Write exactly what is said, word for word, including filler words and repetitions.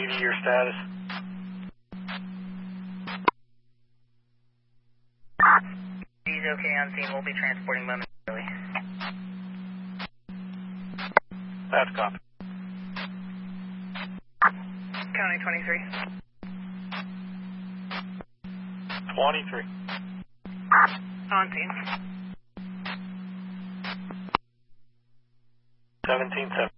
Navy, your status? He's okay on scene. We'll be transporting momentarily. That's copy. County twenty-three. twenty-three. On scene. seventeen seven.